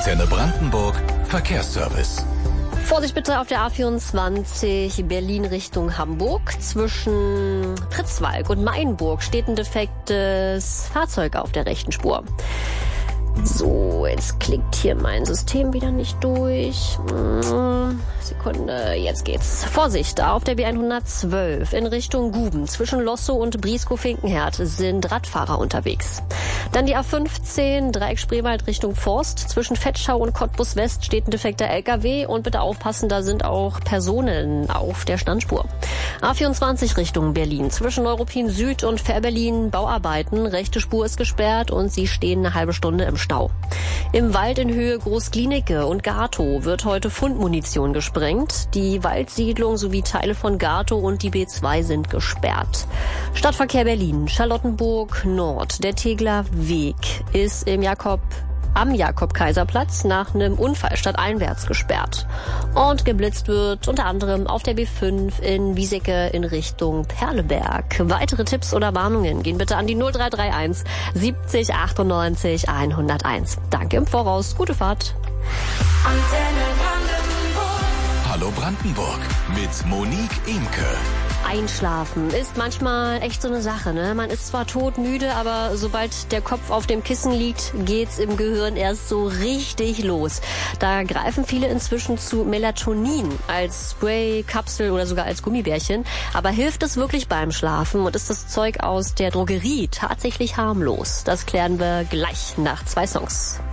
Antenne Brandenburg Verkehrsservice. Vorsicht bitte auf der A24 Berlin Richtung Hamburg. Zwischen Pritzwalk und Mainburg steht ein defektes Fahrzeug auf der rechten Spur. So, jetzt klickt hier mein System wieder nicht durch. Sekunde, jetzt geht's. Vorsicht, auf der B112 in Richtung Guben. Zwischen Lossow und Brieskow-Finkenherd sind Radfahrer unterwegs. Dann die A15, Dreieck Spreewald Richtung Forst. Zwischen Vetschau und Cottbus West steht ein defekter LKW. Und bitte aufpassen, da sind auch Personen auf der Standspur. A24 Richtung Berlin. Zwischen Neuruppin Süd und Fährberlin Bauarbeiten. Rechte Spur ist gesperrt und sie stehen eine halbe Stunde im Stau. Im Wald in Höhe Großklinike und Gatow wird heute Fundmunition gesprengt. Die Waldsiedlung sowie Teile von Gatow und die B2 sind gesperrt. Stadtverkehr Berlin, Charlottenburg Nord. Der Tegler Weg ist am Jakob-Kaiser-Platz nach einem Unfall stadteinwärts gesperrt. Und geblitzt wird unter anderem auf der B5 in Wiesecke in Richtung Perleberg. Weitere Tipps oder Warnungen gehen bitte an die 0331 70 98 101. Danke im Voraus. Gute Fahrt. Hallo Brandenburg mit Monique Imke. Einschlafen ist manchmal echt so eine Sache, ne? Man ist zwar todmüde, aber sobald der Kopf auf dem Kissen liegt, geht's im Gehirn erst so richtig los. Da greifen viele inzwischen zu Melatonin als Spray, Kapsel oder sogar als Gummibärchen. Aber hilft es wirklich beim Schlafen und ist das Zeug aus der Drogerie tatsächlich harmlos? Das klären wir gleich nach 2 Songs.